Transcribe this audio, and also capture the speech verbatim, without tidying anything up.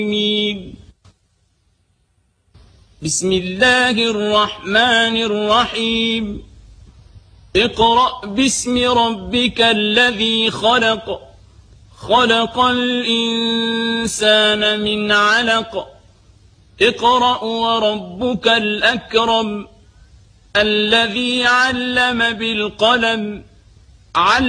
بسم الله الرحمن الرحيم اقرأ باسم ربك الذي خلق خلق الإنسان من علق اقرأ وربك الأكرم الذي علم بالقلم علم